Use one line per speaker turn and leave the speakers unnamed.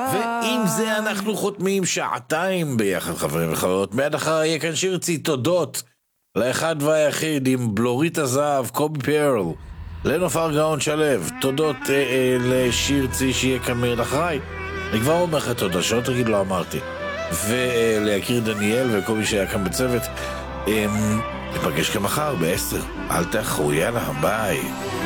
ועם זה אנחנו חותמים שעתיים ביחד, חברים וחברות. מיד אחר יהיה כאן שירצי תודות לאחד והיחיד עם בלורית הזהב, קובי פרל, לנופר גאון שלו, תודות לשירצי שיהיה כאן מיד אחריי. אני כבר אומר לך תודה, שעוד תגיד לא אמרתי. וליקיר דניאל וכל מי שהיה כאן בצוות. נפגש כמחר ב-10. אל תאחרו, יאללה, ביי.